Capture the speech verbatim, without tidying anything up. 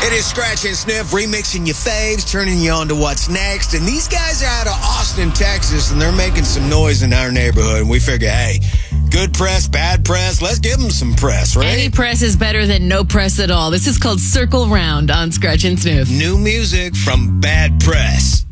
It is Scratch and Sniff, remixing your faves, turning you on to what's next. And these guys are out of Austin, Texas, and they're making some noise in our neighborhood. And we figure, hey, good press, bad press, let's give them some press, right? Any press is better than no press at all. This is called Circle Round on Scratch and Sniff. New music from Bad Press.